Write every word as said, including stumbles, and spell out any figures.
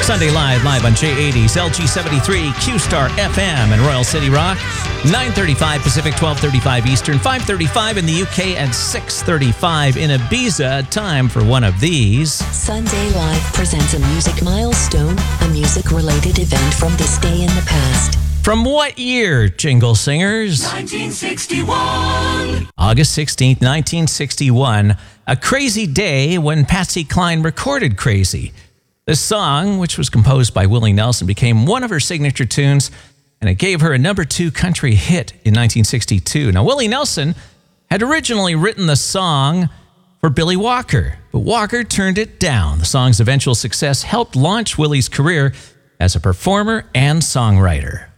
Sunday Live, live on J eighty's L G seventy-three, Q-Star F M in Royal City Rock. nine thirty-five Pacific, twelve thirty-five Eastern, five thirty-five in the U K, and six thirty-five in Ibiza. Time for one of these. Sunday Live presents a music milestone, a music-related event from this day in the past. From what year, Jingle Singers? nineteen sixty-one. August sixteenth, nineteen sixty-one. A crazy day when Patsy Cline recorded Crazy. This song, which was composed by Willie Nelson, became one of her signature tunes, and it gave her a number two country hit in nineteen sixty-two. Now, Willie Nelson had originally written the song for Billy Walker, but Walker turned it down. The song's eventual success helped launch Willie's career as a performer and songwriter.